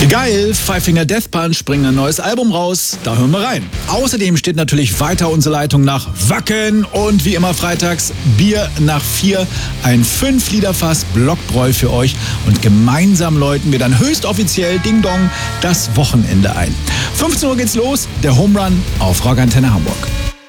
Geil, Five Finger Death Punch bringen ein neues Album raus, da hören wir rein. Außerdem steht natürlich weiter unsere Leitung nach Wacken und wie immer freitags Bier nach 4, ein 5-Liter-Fass Blockbräu für euch und gemeinsam läuten wir dann höchst offiziell Ding Dong das Wochenende ein. 15 Uhr geht's los, der Home Run auf Rock Antenne Hamburg.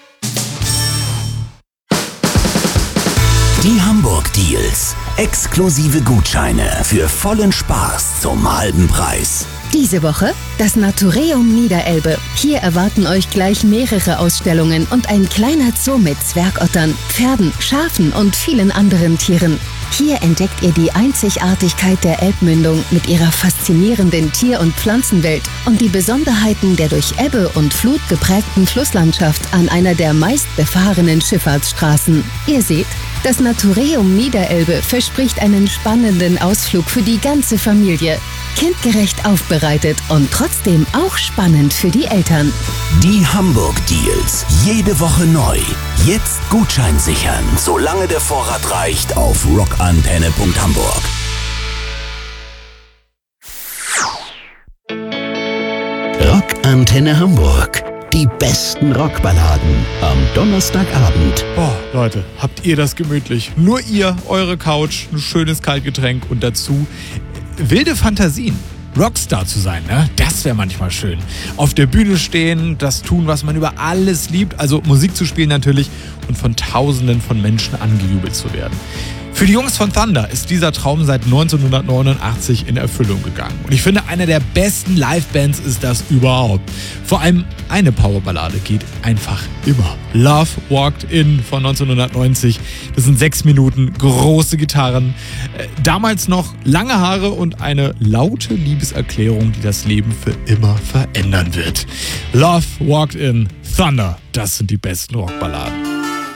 Die Hamburg Deals. Exklusive Gutscheine für vollen Spaß zum halben Preis. Diese Woche das Natureum Niederelbe. Hier erwarten euch gleich mehrere Ausstellungen und ein kleiner Zoo mit Zwergottern, Pferden, Schafen und vielen anderen Tieren. Hier entdeckt ihr die Einzigartigkeit der Elbmündung mit ihrer faszinierenden Tier- und Pflanzenwelt und die Besonderheiten der durch Ebbe und Flut geprägten Flusslandschaft an einer der meistbefahrenen Schifffahrtsstraßen. Ihr seht, das Natureum Niederelbe verspricht einen spannenden Ausflug für die ganze Familie. Kindgerecht aufbereitet und trotzdem auch spannend für die Eltern. Die Hamburg Deals. Jede Woche neu. Jetzt Gutschein sichern, solange der Vorrat reicht, auf rockantenne.hamburg. Rockantenne Hamburg. Die besten Rockballaden am Donnerstagabend. Oh, Leute, habt ihr das gemütlich? Nur ihr, eure Couch, ein schönes Kaltgetränk und dazu wilde Fantasien. Rockstar zu sein, ne? Das wäre manchmal schön. Auf der Bühne stehen, das tun, was man über alles liebt, also Musik zu spielen natürlich und von Tausenden von Menschen angejubelt zu werden. Für die Jungs von Thunder ist dieser Traum seit 1989 in Erfüllung gegangen. Und ich finde, eine der besten Live-Bands ist das überhaupt. Vor allem eine Powerballade geht einfach immer. Love Walked In von 1990. Das sind 6 Minuten, große Gitarren, damals noch lange Haare und eine laute Liebeserklärung, die das Leben für immer verändern wird. Love Walked In, Thunder, das sind die besten Rockballaden.